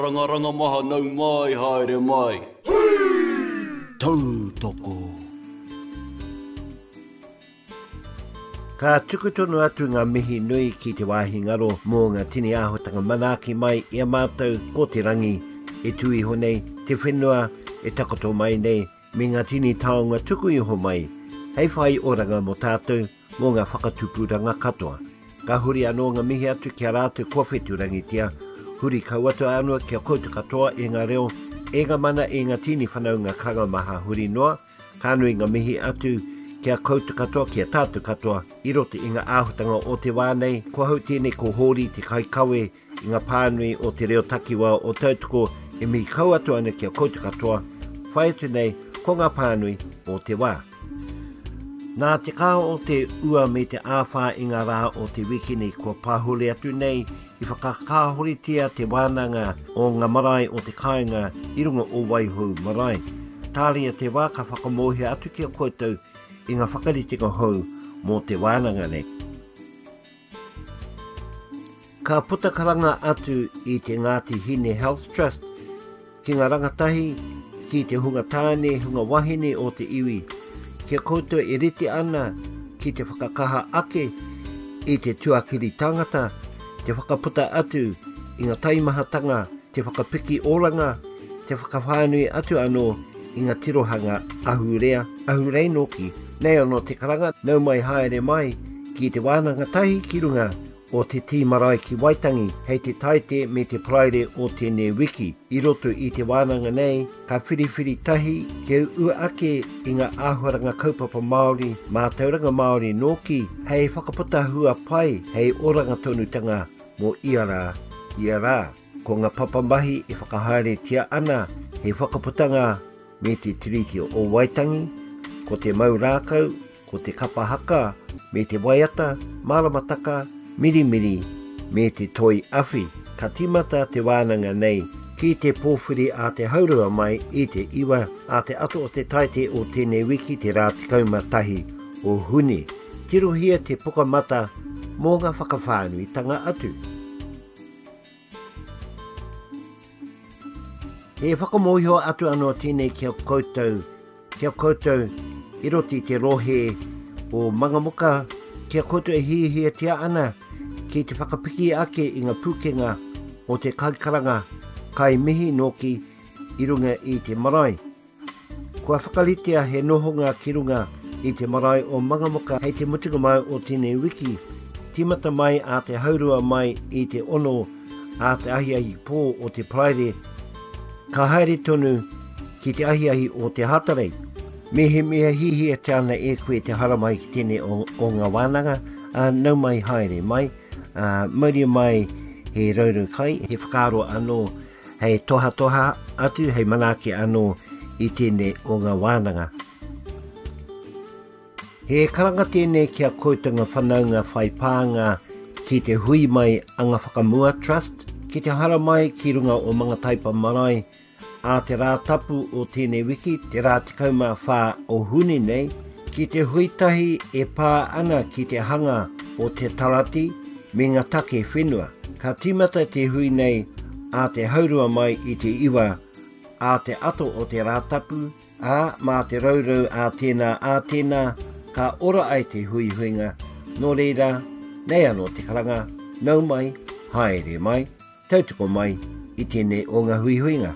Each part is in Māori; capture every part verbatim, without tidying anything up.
Rangaranga maha nau mai, haere mai. Tau toko. Ka tukutonu atu ngā mihi nui ki te wāhi ngaro mō ngā tini āhotanga manaki mai ia mātou ko te rangi e tui honei te whenua e takoto mai nei me ngā tini taonga tuku iho mai. Hei whai oranga mo tātou mō ngā whakatupuranga katoa. Ka huri anō ngā mihi atu kia rātou kua whetu rangitia. Huri kauatu anua kia koutu katoa e ngā reo e ngā mana e ngā tini whanau ngā kanga maha huri noa. Ka nui ngā mihi atu kia koutu katoa, kia tātu katoa, i rote i ngā āhutanga o te wānei, ko hau tēnei ko hori te kaikawe i ngā pānui o te reo takiwa o tautuko e mihi kau atu ana kia koutu katoa, whai atu nei ko ngā pānui o te wā. Nā te kā o te ua me te āwhā i ngā rā o te wikini ko pāhuri atu nei, i whakakāhoritia te wānanga o ngā marae o te kāinga i runga o Waiho marae. Tāria te wā ka whakamohi atu kia koutou i ngā whakaritinga hou mō te wānanga nei. Ka putakaranga atu i te Ngāti Hine Health Trust ki ngā rangatahi ki te hunga tāne, hunga wahine o te iwi. Kia koutou e riti ana ki te whakakaha ake i te tuakiri tangata, te whakaputa atu i ngā taimahatanga, te whakapiki oranga, te whakawhānui atu anō i ngā tirohanga ahurea, ahurei noki. Nei anō te karanga, nau mai haere mai ki te wānanga tahi ki runga o te tī marae ki Waitangi hei te taite me te praere o tēnei wiki. I roto i te wānanga nei, ka whiriwhiri tahi ke ua ake i ngā āhuaranga kaupapa Māori mā tauranga Māori noki hei whakaputa hua pai hei oranga tonutanga mō iara, iara. Ko ngā papamahi e whakahaere tia ana hei whakaputanga me te tiriti o Waitangi, ko te maurākau, ko te kapahaka, me te waiata, maramataka, mirimiri, me te toi awhi. Ka timata te wānanga nei, ki te pōwhiri a te haurua mai i te iwa a te ato o te taite o tēnei wiki te rātikauma tahi o huni. Tirohia te pukamata mō ngā whakawhānui tanga atu. E whakamohio atu anō tēnei kia koutou, kia koutou, i roti te rohe o mangamuka, kia koutou e hihia tia ana ki te whakapiki ake i ngā pūkenga o te kaikaranga kai mihi noki i runga i te marae. Kua whakalitea he nohonga ki runga i te marae o mangamuka hei te mutunga mai o tēnei wiki, timata mai a te haurua mai i te ono a te ahiahi pō o te praere, ka haere tonu ki te ahiahi o te hatarei. Me he mea hihia te ana e koe te haramai ki tēnei o, o ngā wānanga, uh, nau mai haere mai, uh, mauri mai he raurau kai, he whakaro anō, hei toha toha atu, hei manake anō i tēnei o ngā wānanga. He karanga tēnei kia koutunga whanaunga whaipānga ki te hui mai anga whakamua trust, ki te haramai ki runga o mga taipa marae, a te rā tapu o tēnei wiki, te rā tikauma whā o huni nei, ki te huitahi e pā ana ki te hanga o te tarati me ngā take whenua. Ka timata te hui nei a te haurua mai i te iwa, a te ato o te rā tapu, a mā te raurau a tēnā a tēnā, ka ora ai te hui huinga, nō reira, nei anō te karanga, nau mai, haere mai, tautuko mai i tēnei o ngā hui huinga.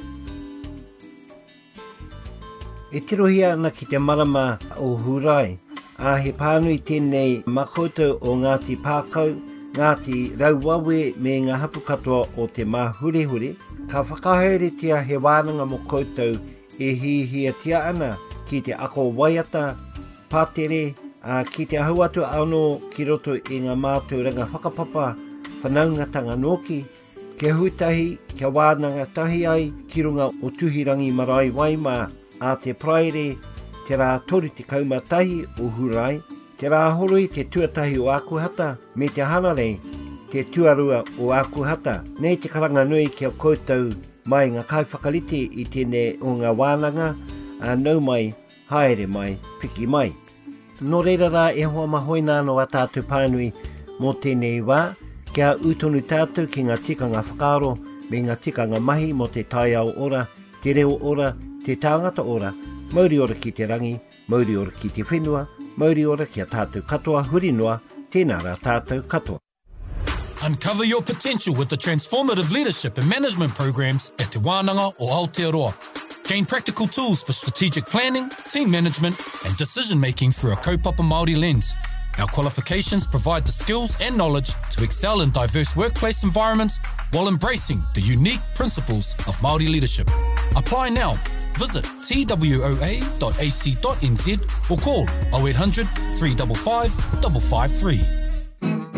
E tirohia ana ki te marama o Hurai, a he pānui tēnei makoto o Ngāti Pākau, Ngāti Rauwawe me ngā hapu katoa o te Māhurehure, ka whakahaeretia he wānanga mo koutou e hihia tia ana ki te ako waiata, pātere, a ki te ahuatu anō ki roto i ngā mātauranga whakapapa, whanaungatanga noki, ke huitahi, kia wānanga tahi ai ki runga o tuhirangi marae waimā, a te praere, te rā tori te kaumatahi o Hurai, te rā horoi te tuatahi o Akuhata, me te hanarei, te tuarua o Akuhata. Nei te karanga nui kia koutou mai ngā kaiwhakarite i tēnei o ngā wānanga, a nau mai, haere mai, piki mai. Nō reira rā e hoa mahoina no a tātou pānui mō tēnei wā, kia utonu tātou ki ngā tikanga whakaaro, me ngā tikanga mahi mo te tai au ora, te reo ora, te tāngata ora, mauri ora ki te rangi, mauri ora ki te whenua, mauri ora ki a tātou katoa huri noa, tēnā rā tātou katoa. Uncover your potential with the transformative leadership and management programs at Te Wānanga o Aotearoa. Gain practical tools for strategic planning, team management, and decision-making through a kaupapa Māori lens. Our qualifications provide the skills and knowledge to excel in diverse workplace environments while embracing the unique principles of Māori leadership. Apply now. Visit t w o a dot a c dot n z or call oh eight hundred, three five five, five five three.